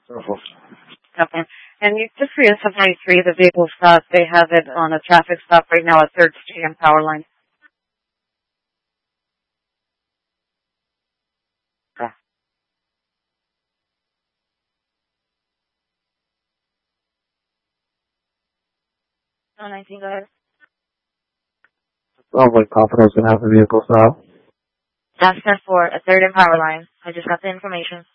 Okay. And just for your 793, the vehicle stopped. They have it on a traffic stop right now at 3rd Street and Power Line. Okay. 719, go ahead. Sounds like Pompadour's going to have the vehicle stop. That's 10-4 at 3rd and Power Line. I just got the information.